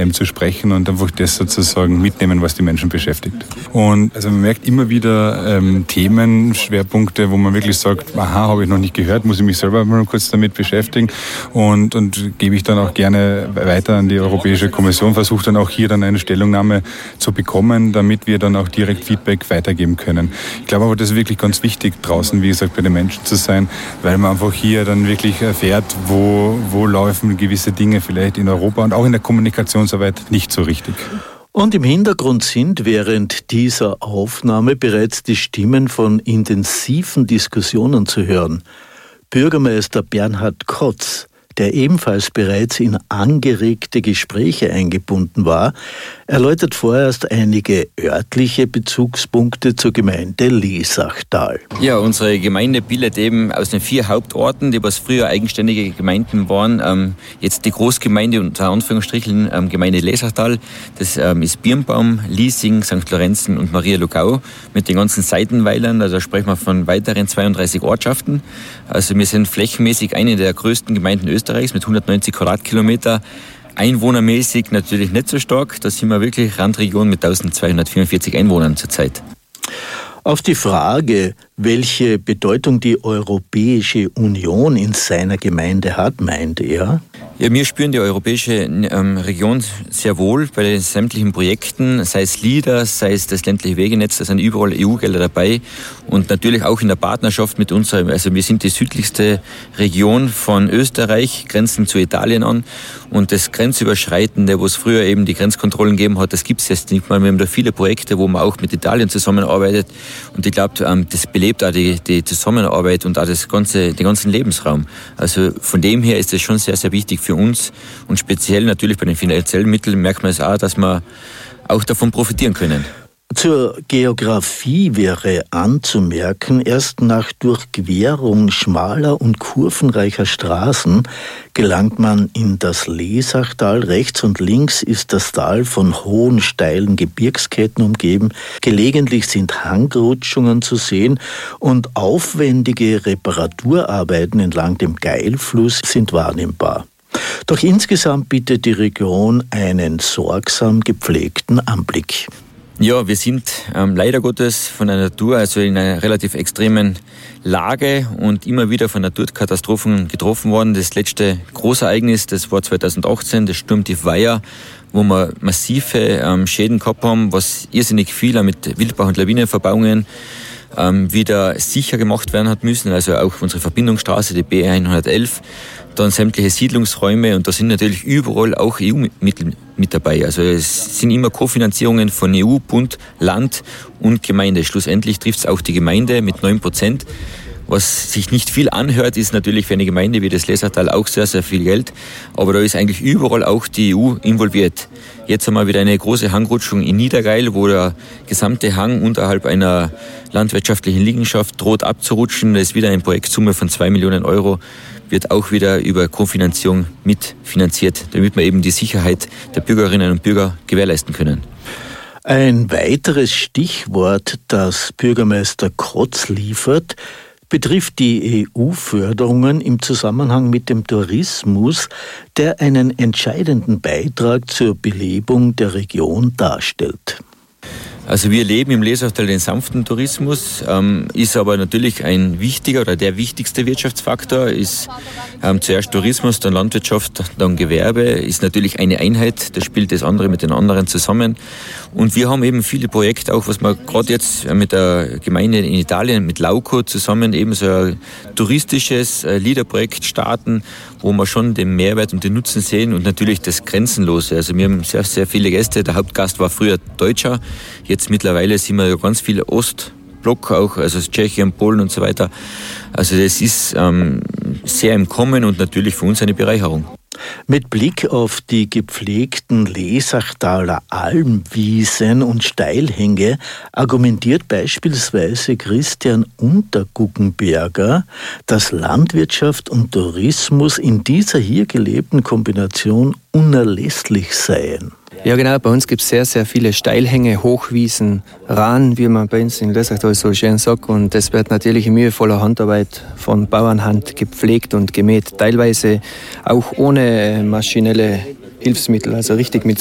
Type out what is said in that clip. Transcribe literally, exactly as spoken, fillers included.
ähm, zu sprechen und einfach das sozusagen mitnehmen, was die Menschen beschäftigt. Und also man merkt immer wieder ähm, Themen, Schwerpunkte, wo man wirklich sagt, aha, habe ich noch nicht gehört, muss ich mich selber mal kurz damit beschäftigen und, und gebe ich dann auch gerne weiter an die Europäische Kommission, versuche dann auch hier dann eine Stellungnahme zu bekommen, damit wir dann auch direkt Feedback weitergeben können. Ich glaube aber, das ist wirklich ganz wichtig, draußen, wie gesagt, bei den Menschen zu sein, weil man einfach hier dann wirklich erfährt, wo, wo laufen gewisse Dinge vielleicht in Europa und auch in der Kommunikationsarbeit nicht so richtig. Und im Hintergrund sind während dieser Aufnahme bereits die Stimmen von intensiven Diskussionen zu hören. Bürgermeister Bernhard Kotz, der ebenfalls bereits in angeregte Gespräche eingebunden war, erläutert vorerst einige örtliche Bezugspunkte zur Gemeinde Lesachtal. Ja, unsere Gemeinde bildet eben aus den vier Hauptorten, die was früher eigenständige Gemeinden waren, ähm, jetzt die Großgemeinde unter Anführungsstrichen ähm, Gemeinde Lesachtal. Das ähm, ist Birnbaum, Liesing, Sankt Lorenzen und Maria Lugau mit den ganzen Seitenweilern. Also da sprechen wir von weiteren zweiunddreißig Ortschaften. Also wir sind flächenmäßig eine der größten Gemeinden Österreichs mit hundertneunzig Quadratkilometer. Einwohnermäßig natürlich nicht so stark. Da sind wir wirklich Randregion mit eintausendzweihundertvierundvierzig Einwohnern zurzeit. Auf die Frage, welche Bedeutung die Europäische Union in seiner Gemeinde hat, meint er: Ja, wir spüren die europäische ähm, Region sehr wohl bei den sämtlichen Projekten, sei es LEADER, sei es das ländliche Wegenetz, da sind überall E U-Gelder dabei und natürlich auch in der Partnerschaft mit unserer, also wir sind die südlichste Region von Österreich, grenzen zu Italien an und das Grenzüberschreitende, wo es früher eben die Grenzkontrollen gegeben hat, das gibt es jetzt nicht mehr. Wir haben da viele Projekte, wo man auch mit Italien zusammenarbeitet und ich glaube, ähm, das belebt auch die, die Zusammenarbeit und auch das ganze, den ganzen Lebensraum. Also von dem her ist es schon sehr, sehr wichtig für uns und speziell natürlich bei den finanziellen Mitteln merkt man es auch, dass wir auch davon profitieren können. Zur Geografie wäre anzumerken, erst nach Durchquerung schmaler und kurvenreicher Straßen gelangt man in das Lesachtal. Rechts und links ist das Tal von hohen, steilen Gebirgsketten umgeben. Gelegentlich sind Hangrutschungen zu sehen und aufwendige Reparaturarbeiten entlang dem Geilfluss sind wahrnehmbar. Doch insgesamt bietet die Region einen sorgsam gepflegten Anblick. Ja, wir sind ähm, leider Gottes von der Natur, also in einer relativ extremen Lage und immer wieder von Naturkatastrophen getroffen worden. Das letzte Großereignis, das war zweitausendachtzehn, das Sturmtief Weiher, wo wir massive ähm, Schäden gehabt haben, was irrsinnig viel mit Wildbach- und Lawinenverbauungen ähm, wieder sicher gemacht werden hat müssen. Also auch unsere Verbindungsstraße, die B hundertelf, dann sämtliche Siedlungsräume und da sind natürlich überall auch E U-Mittel mit dabei. Also es sind immer Kofinanzierungen von E U, Bund, Land und Gemeinde. Schlussendlich trifft es auch die Gemeinde mit neun Prozent. Was sich nicht viel anhört, ist natürlich für eine Gemeinde wie das Lesachtal auch sehr, sehr viel Geld. Aber da ist eigentlich überall auch die E U involviert. Jetzt haben wir wieder eine große Hangrutschung in Niedergeil, wo der gesamte Hang unterhalb einer landwirtschaftlichen Liegenschaft droht abzurutschen. Das ist wieder eine Projektsumme von zwei Millionen Euro. Wird auch wieder über Kofinanzierung mitfinanziert, damit wir eben die Sicherheit der Bürgerinnen und Bürger gewährleisten können. Ein weiteres Stichwort, das Bürgermeister Kotz liefert, betrifft die E U-Förderungen im Zusammenhang mit dem Tourismus, der einen entscheidenden Beitrag zur Belebung der Region darstellt. Also wir leben im Lesachtal den sanften Tourismus, ähm, ist aber natürlich ein wichtiger oder der wichtigste Wirtschaftsfaktor, ist ähm, zuerst Tourismus, dann Landwirtschaft, dann Gewerbe, ist natürlich eine Einheit, da spielt das andere mit den anderen zusammen. Und wir haben eben viele Projekte, auch was wir gerade jetzt mit der Gemeinde in Italien, mit Lauco zusammen eben so ein touristisches äh, LEADER-Projekt starten, wo wir schon den Mehrwert und den Nutzen sehen und natürlich das Grenzenlose. Also wir haben sehr, sehr viele Gäste, der Hauptgast war früher Deutscher, jetzt mittlerweile sind wir ja ganz viele Ostblock auch, also Tschechien, Polen und so weiter. Also das ist ähm, sehr im Kommen und natürlich für uns eine Bereicherung. Mit Blick auf die gepflegten Lesachtaler Almwiesen und Steilhänge argumentiert beispielsweise Christian Unterguggenberger, dass Landwirtschaft und Tourismus in dieser hier gelebten Kombination unerlässlich seien. Ja genau, bei uns gibt es sehr, sehr viele Steilhänge, Hochwiesen, Rahn, wie man bei uns in Lesachtal so schön sagt. Und das wird natürlich in mühevoller Handarbeit von Bauernhand gepflegt und gemäht. Teilweise auch ohne maschinelle Hilfsmittel, also richtig mit